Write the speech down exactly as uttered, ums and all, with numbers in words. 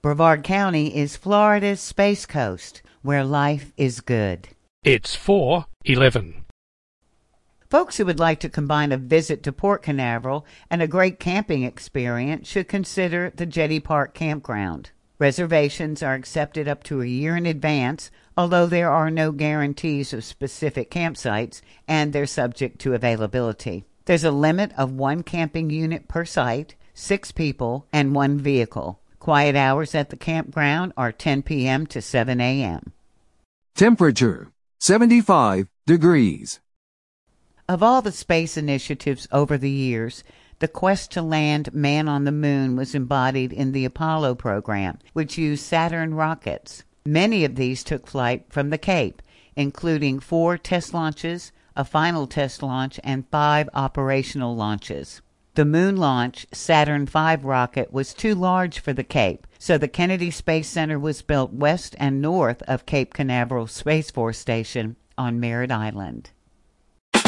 Brevard County is Florida's Space Coast, where life is good. It's four eleven. Folks who would like to combine a visit to Port Canaveral and a great camping experience should consider the Jetty Park Campground. Reservations are accepted up to a year in advance, although there are no guarantees of specific campsites, and they're subject to availability. There's a limit of one camping unit per site, six people, and one vehicle. Quiet hours at the campground are ten p.m. to seven a.m. Temperature, seventy-five degrees. Of all the space initiatives over the years, the quest to land man on the moon was embodied in the Apollo program, which used Saturn rockets. Many of these took flight from the Cape, including four test launches, a final test launch, and five operational launches. The moon launch Saturn five rocket was too large for the Cape, so the Kennedy Space Center was built west and north of Cape Canaveral Space Force Station on Merritt Island.